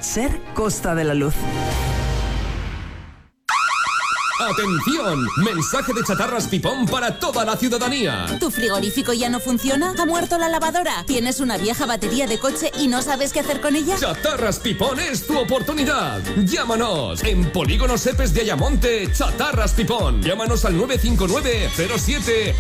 Ser Costa de la Luz. ¡Atención! Mensaje de Chatarras Pipón para toda la ciudadanía. ¿Tu frigorífico ya no funciona? ¿Ha muerto la lavadora? ¿Tienes una vieja batería de coche y no sabes qué hacer con ella? Chatarras Pipón es tu oportunidad. Llámanos en Polígono Sepes de Ayamonte, Chatarras Pipón. Llámanos al 959 07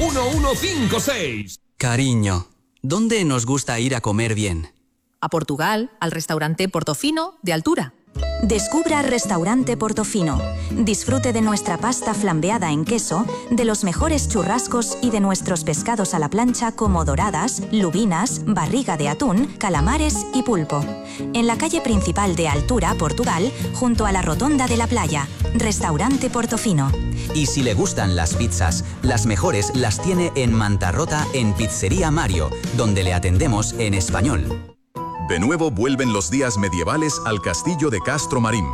1156. Cariño, ¿dónde nos gusta ir a comer bien? A Portugal, al restaurante Portofino de Altura. Descubra Restaurante Portofino. Disfrute de nuestra pasta flambeada en queso, de los mejores churrascos y de nuestros pescados a la plancha como doradas, lubinas, barriga de atún, calamares y pulpo. En la calle principal de Altura, Portugal, junto a la rotonda de la playa. Restaurante Portofino. Y si le gustan las pizzas, las mejores las tiene en Mantarrota en Pizzería Mario, donde le atendemos en español. De nuevo vuelven los días medievales al Castillo de Castro Marín.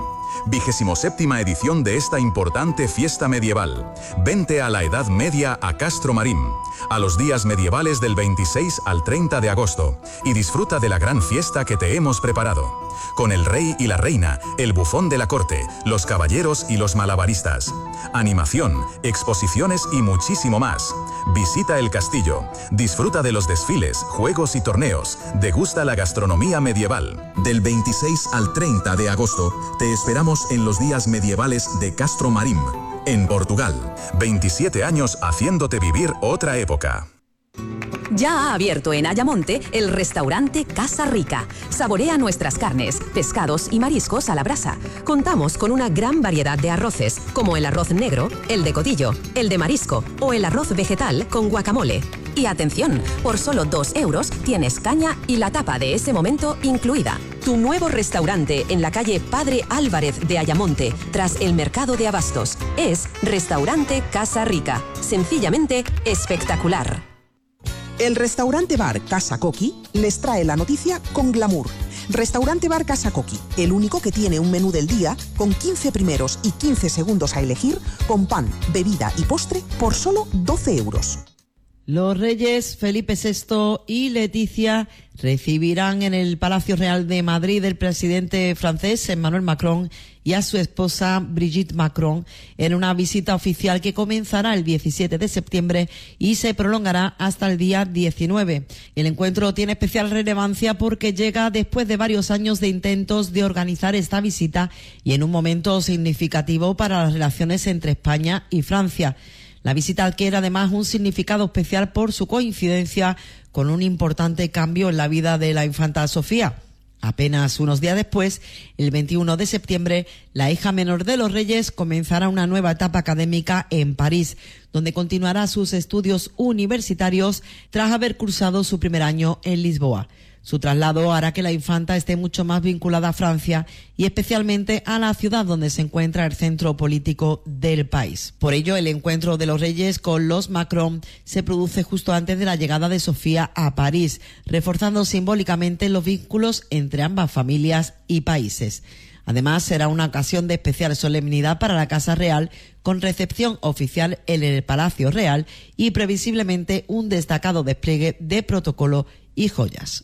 27ª edición de esta importante fiesta medieval. Vente a la Edad Media a Castro Marín, a los días medievales del 26 al 30 de agosto, y disfruta de la gran fiesta que te hemos preparado. Con el rey y la reina, el bufón de la corte, los caballeros y los malabaristas. Animación, exposiciones y muchísimo más. Visita el castillo, disfruta de los desfiles, juegos y torneos, degusta la gastronomía medieval. Del 26 al 30 de agosto, te esperamos en los días medievales de Castro Marín, en Portugal. 27 años haciéndote vivir otra época. Ya ha abierto en Ayamonte el restaurante Casa Rica. Saborea nuestras carnes, pescados y mariscos a la brasa. Contamos con una gran variedad de arroces, como el arroz negro, el de codillo, el de marisco o el arroz vegetal con guacamole. Y atención, por solo 2 euros tienes caña y la tapa de ese momento incluida. Tu nuevo restaurante en la calle Padre Álvarez de Ayamonte, tras el mercado de abastos, es Restaurante Casa Rica. Sencillamente espectacular. El restaurante bar Casa Coqui les trae la noticia con glamour. Restaurante bar Casa Coqui, el único que tiene un menú del día con 15 primeros y 15 segundos a elegir, con pan, bebida y postre por solo 12 euros. Los reyes Felipe VI y Leticia recibirán en el Palacio Real de Madrid el presidente francés Emmanuel Macron y a su esposa Brigitte Macron en una visita oficial que comenzará el 17 de septiembre y se prolongará hasta el día 19. El encuentro tiene especial relevancia porque llega después de varios años de intentos de organizar esta visita y en un momento significativo para las relaciones entre España y Francia. La visita adquiere además un significado especial por su coincidencia con un importante cambio en la vida de la infanta Sofía. Apenas unos días después, el 21 de septiembre, la hija menor de los reyes comenzará una nueva etapa académica en París, donde continuará sus estudios universitarios tras haber cursado su primer año en Lisboa. Su traslado hará que la infanta esté mucho más vinculada a Francia y especialmente a la ciudad donde se encuentra el centro político del país. Por ello, el encuentro de los reyes con los Macron se produce justo antes de la llegada de Sofía a París, reforzando simbólicamente los vínculos entre ambas familias y países. Además, será una ocasión de especial solemnidad para la Casa Real, con recepción oficial en el Palacio Real y previsiblemente un destacado despliegue de protocolo y joyas.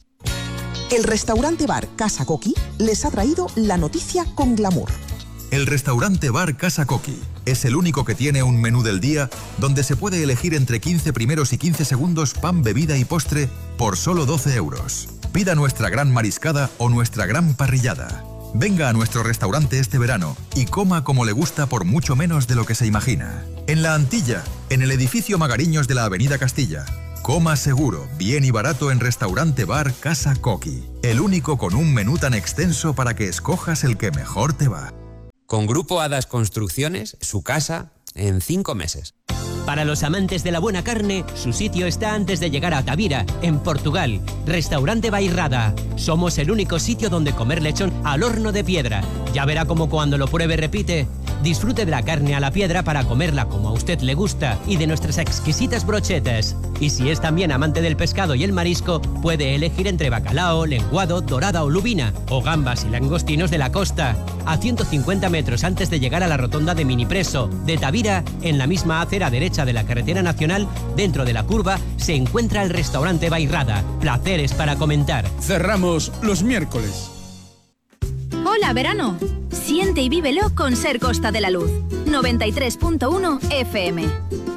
El restaurante bar Casa Coqui les ha traído la noticia con glamour. El restaurante bar Casa Coqui es el único que tiene un menú del día donde se puede elegir entre 15 primeros y 15 segundos pan, bebida y postre por solo 12 euros. Pida nuestra gran mariscada o nuestra gran parrillada. Venga a nuestro restaurante este verano y coma como le gusta por mucho menos de lo que se imagina. En La Antilla, en el edificio Magariños de la Avenida Castilla. Coma seguro, bien y barato en Restaurante Bar Casa Coqui. El único con un menú tan extenso para que escojas el que mejor te va. Con Grupo Hadas Construcciones, su casa en 5 meses. Para los amantes de la buena carne, su sitio está antes de llegar a Tavira, en Portugal. Restaurante Bairrada. Somos el único sitio donde comer lechón al horno de piedra. Ya verá cómo cuando lo pruebe repite. Disfrute de la carne a la piedra para comerla como a usted le gusta y de nuestras exquisitas brochetas. Y si es también amante del pescado y el marisco, puede elegir entre bacalao, lenguado, dorada o lubina, o gambas y langostinos de la costa. A 150 metros antes de llegar a la rotonda de Minipreso, de Tavira, en la misma acera derecha de la carretera nacional, dentro de la curva, se encuentra el restaurante Bairrada. Placeres para comentar. Cerramos los miércoles. Hola, verano. Siente y vívelo con Ser Costa de la Luz. 93.1 FM.